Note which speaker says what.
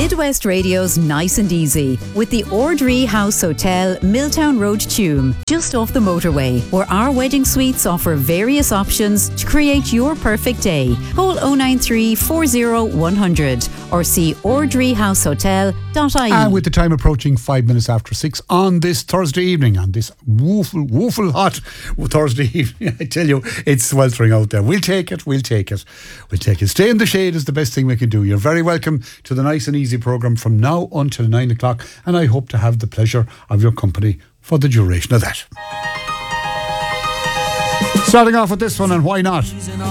Speaker 1: Midwest Radio's Nice and Easy with the Ordree House Hotel, Milltown Road, Tuam, just off the motorway, where our wedding suites offer various options to create your perfect day. Call 093 40 100 or see ordreehousehotel.ie.
Speaker 2: And with the time approaching 5 minutes after 6 on this Thursday evening, on this woeful hot Thursday evening, I tell you, it's sweltering out there. We'll take it. Stay in the shade is the best thing we can do. You're very welcome to the Nice and Easy programme from now until 9 o'clock, and I hope to have the pleasure of your company for the duration of that. Starting off with this one, and why not?